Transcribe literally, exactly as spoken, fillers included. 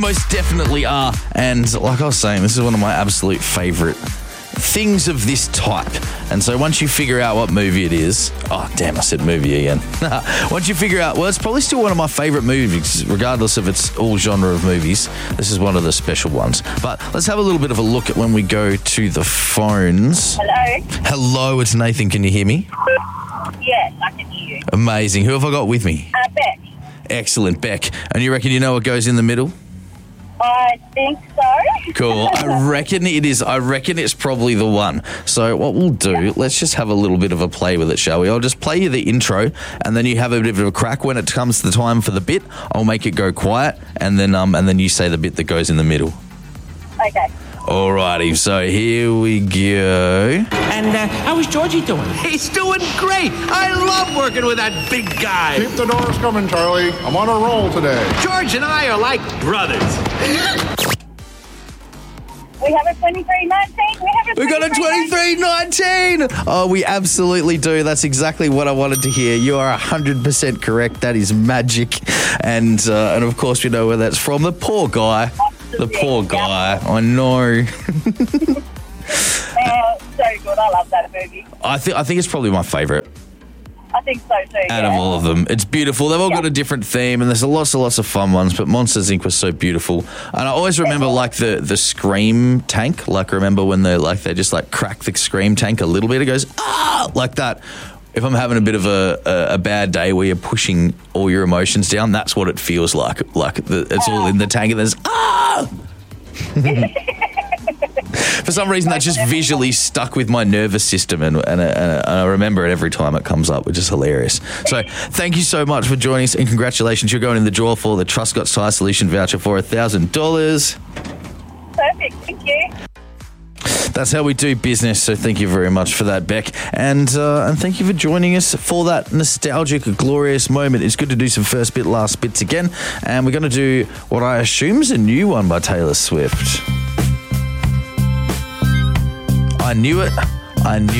Most definitely are. And like I was saying, this is one of my absolute favourite things of this type. And so once you figure out what movie it is, oh, damn, I said movie again. Once you figure out, well, it's probably still one of my favourite movies, regardless of its all genre of movies. This is one of the special ones. But let's have a little bit of a look at when we go to the phones. Hello? Hello, it's Nathan. Can you hear me? Yes, I can hear you. Amazing. Who have I got with me? Uh, Beck. Excellent, Beck. And you reckon you know what goes in the middle? I think so. Cool. I reckon it is. I reckon it's probably the one. So what we'll do, let's just have a little bit of a play with it, shall we? I'll just play you the intro, and then you have a bit of a crack. When it comes to the time for the bit, I'll make it go quiet, and then um, and then you say the bit that goes in the middle. Okay. Alrighty, so here we go. And uh, how is Georgie doing? He's doing great. I love working with that big guy. Keep the doors coming, Charlie. I'm on a roll today. George and I are like brothers. We have a twenty-three nineteen. We have a We got a twenty-three nineteen. Oh, we absolutely do. That's exactly what I wanted to hear. You are one hundred percent correct. That is magic. And, uh, and of course, we know where that's from. The poor guy. The poor guy. I know. Uh, so good. I love that movie. I think I think it's probably my favourite I think so too. out yeah. of all of them. It's beautiful. They've all Yeah. got a different theme, and there's lots and lots of fun ones. But Monsters Incorporated was so beautiful, and I always remember like the the scream tank. Like remember when they like they just like crack the scream tank a little bit. It goes ah like that. If I'm having a bit of a, a, a bad day where you're pushing all your emotions down, that's what it feels like. Like the, it's all in the tank, and there's ah. For some reason, that just visually stuck with my nervous system, and, and, and I remember it every time it comes up, which is hilarious. So thank you so much for joining us, and congratulations. You're going in the draw for the Truscott Tyre Solution voucher for one thousand dollars. Perfect. Thank you. That's how we do business, so thank you very much for that, Beck. And uh, and thank you for joining us for that nostalgic, glorious moment. It's good to do some first bit, last bits again. And we're going to do what I assume is a new one by Taylor Swift. I knew it. I knew